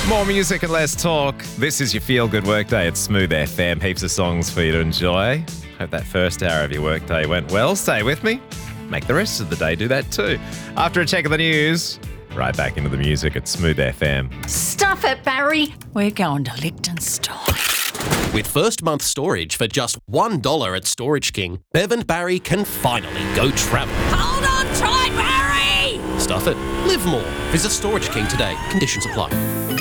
More music and less talk. This is your feel-good workday at Smooth FM. Heaps of songs for you to enjoy. Hope that first hour of your workday went well. Stay with me. Make the rest of the day do that too. After a check of the news, right back into the music at Smooth FM. Stuff it, Barry. We're going to Liechtenstein. With first month storage for just $1 at Storage King, Bev and Barry can finally go travel. Hold on tight, Barry! Stuff it. Live more. Visit Storage King today. Conditions apply.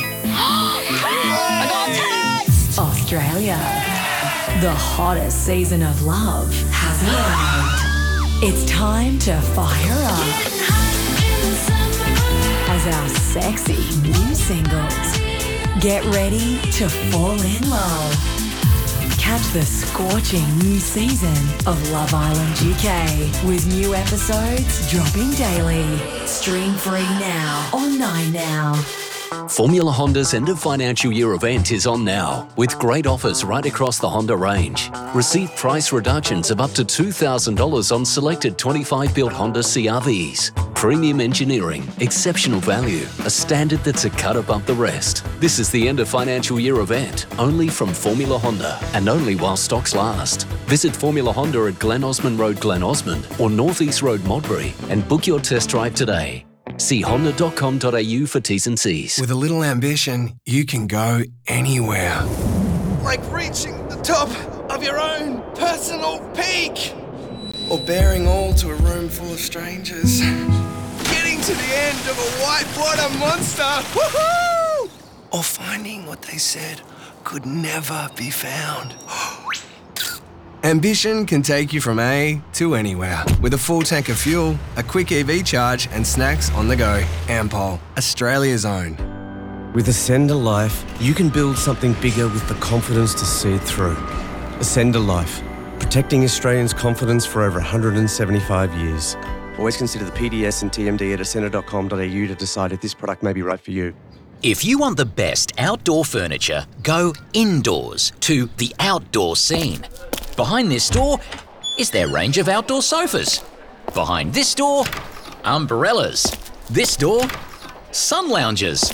I got a text! Australia. The hottest season of love has arrived. It's time to fire up as our sexy new singles get ready to fall in love. Catch the scorching new season of Love Island UK with new episodes dropping daily. Stream free now on 9Now. Formula Honda's end of financial year event is on now, with great offers right across the Honda range. Receive price reductions of up to $2,000 on selected 25-built Honda CR-Vs. Premium engineering, exceptional value, a standard that's a cut above the rest. This is the end of financial year event, only from Formula Honda, and only while stocks last. Visit Formula Honda at Glen Osmond Road, Glen Osmond, or North East Road, Modbury, and book your test drive today. See honda.com.au for T's and C's. With a little ambition, you can go anywhere. Like reaching the top of your own personal peak. Or bearing all to a room full of strangers. Getting to the end of a whitewater monster. Woohoo! Or finding what they said could never be found. Ambition can take you from A to anywhere. With a full tank of fuel, a quick EV charge, and snacks on the go. Ampol, Australia's own. With Ascender Life, you can build something bigger with the confidence to see it through. Ascender Life, protecting Australians' confidence for over 175 years. Always consider the PDS and TMD at ascender.com.au to decide if this product may be right for you. If you want the best outdoor furniture, go indoors to The Outdoor Scene. Behind this door is their range of outdoor sofas. Behind this door, umbrellas. This door, sun loungers.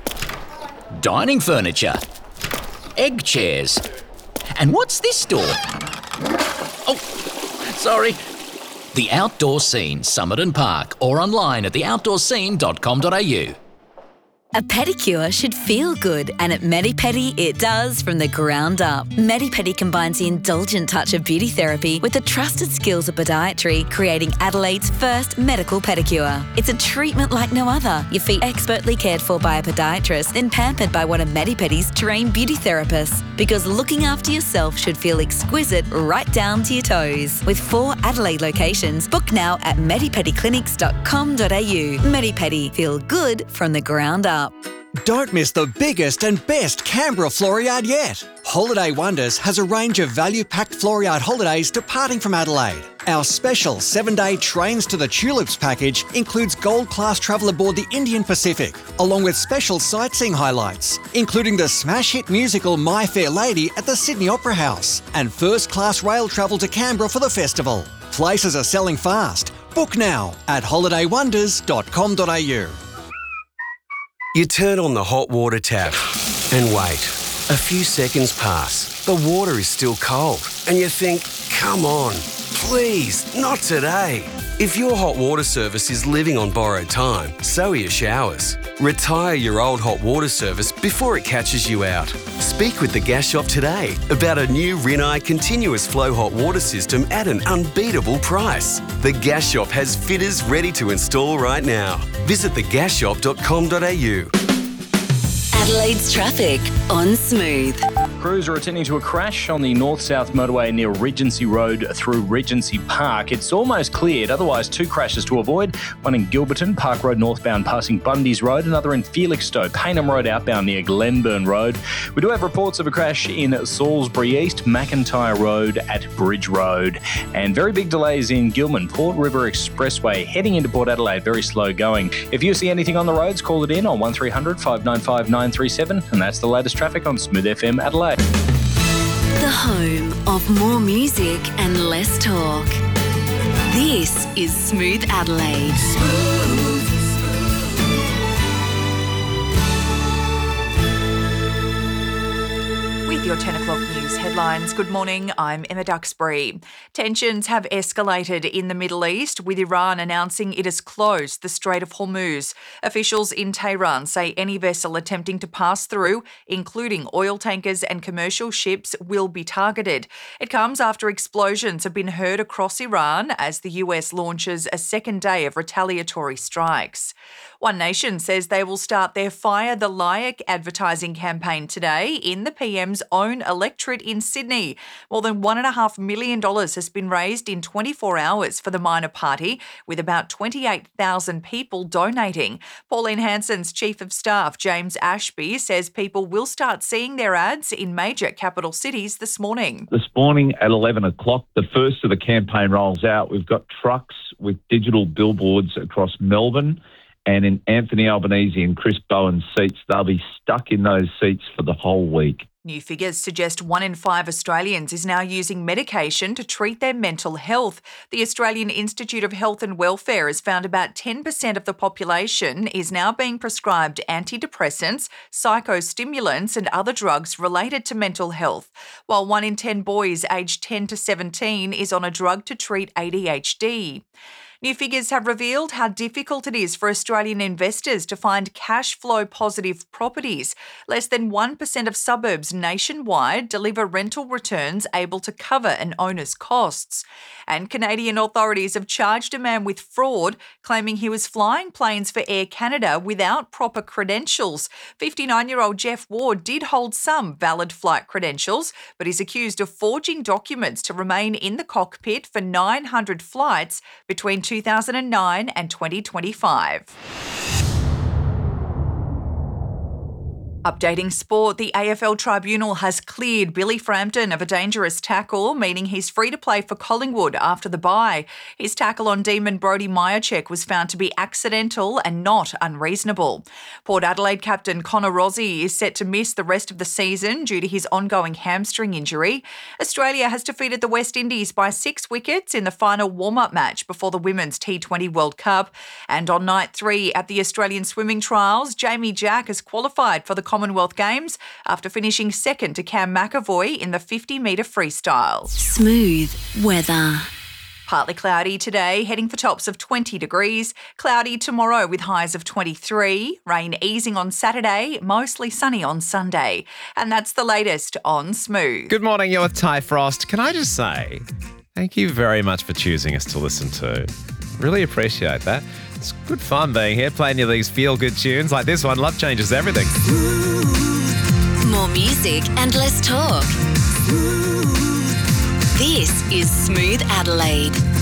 Dining furniture. Egg chairs. And what's this door? Oh, sorry. The Outdoor Scene, Summit and Park, or online at theoutdoorscene.com.au. A pedicure should feel good, and at Medi-Pedi it does from the ground up. Medi-Pedi combines the indulgent touch of beauty therapy with the trusted skills of podiatry, creating Adelaide's first medical pedicure. It's a treatment like no other. Your feet expertly cared for by a podiatrist, then pampered by one of Medi-Pedi's trained beauty therapists. Because looking after yourself should feel exquisite right down to your toes. With 4 Adelaide locations, book now at medipediclinics.com.au. Medi-Pedi, feel good from the ground up. Don't miss the biggest and best Canberra Floriade yet. Holiday Wonders has a range of value-packed Floriade holidays departing from Adelaide. Our special 7-day Trains to the Tulips package includes gold-class travel aboard the Indian Pacific, along with special sightseeing highlights, including the smash hit musical My Fair Lady at the Sydney Opera House, and first-class rail travel to Canberra for the festival. Places are selling fast. Book now at holidaywonders.com.au. You turn on the hot water tap and wait. A few seconds pass. The water is still cold. And you think, come on, please, not today. If your hot water service is living on borrowed time, so are your showers. Retire your old hot water service before it catches you out. Speak with the Gas Shop today about a new Rinnai continuous flow hot water system at an unbeatable price. The Gas Shop has fitters ready to install right now. Visit thegasshop.com.au. Adelaide's traffic on Smooth. Crews are attending to a crash on the north-south motorway near Regency Road through Regency Park. It's almost cleared, otherwise 2 crashes to avoid. One in Gilberton, Park Road northbound passing Bundy's Road, another in Felixstowe, Paynham Road outbound near Glenburn Road. We do have reports of a crash in Salisbury East, McIntyre Road at Bridge Road. And very big delays in Gilman, Port River Expressway heading into Port Adelaide, very slow going. If you see anything on the roads, call it in on 1300 595 937, and that's the latest traffic on Smooth FM Adelaide. The home of more music and less talk. This is Smooth Adelaide. with your 10 o'clock news headlines. Good morning, I'm Emma Duxbury. Tensions have escalated in the Middle East, with Iran announcing it has closed the Strait of Hormuz. Officials in Tehran say any vessel attempting to pass through, including oil tankers and commercial ships, will be targeted. It comes after explosions have been heard across Iran as the US launches a second day of retaliatory strikes. One Nation says they will start their Fire the Layuk advertising campaign today in the PM's own electorate in Sydney. More than $1.5 million has been raised in 24 hours for the minor party, with about 28,000 people donating. Pauline Hanson's Chief of Staff, James Ashby, says people will start seeing their ads in major capital cities this morning. This morning at 11 o'clock, the first of the campaign rolls out. We've got trucks with digital billboards across Melbourne and in Anthony Albanese and Chris Bowen's seats. They'll be stuck in those seats for the whole week. New figures suggest 1 in 5 Australians is now using medication to treat their mental health. The Australian Institute of Health and Welfare has found about 10% of the population is now being prescribed antidepressants, psychostimulants and other drugs related to mental health, while 1 in 10 boys aged 10 to 17 is on a drug to treat ADHD. New figures have revealed how difficult it is for Australian investors to find cash flow positive properties. Less than 1% of suburbs nationwide deliver rental returns able to cover an owner's costs. And Canadian authorities have charged a man with fraud, claiming he was flying planes for Air Canada without proper credentials. 59-year-old Jeff Ward did hold some valid flight credentials, but is accused of forging documents to remain in the cockpit for 900 flights between 2009 and 2025. Updating sport, the AFL Tribunal has cleared Billy Frampton of a dangerous tackle, meaning he's free to play for Collingwood after the bye. His tackle on Demon Brody Myercheck was found to be accidental and not unreasonable. Port Adelaide captain Connor Rozzi is set to miss the rest of the season due to his ongoing hamstring injury. Australia has defeated the West Indies by 6 wickets in the final warm-up match before the Women's T20 World Cup. And on night 3 at the Australian Swimming Trials, Jamie Jack has qualified for the Commonwealth Games after finishing second to Cam McAvoy in the 50-metre freestyle. Smooth weather. Partly cloudy today, heading for tops of 20 degrees. Cloudy tomorrow with highs of 23. Rain easing on Saturday, mostly sunny on Sunday. And that's the latest on Smooth. Good morning, you're with Ty Frost. Can I just say thank you very much for choosing us to listen to. Really appreciate that. It's good fun being here, playing you these feel-good tunes like this one. Love changes everything. More music and less talk. This is Smooth Adelaide.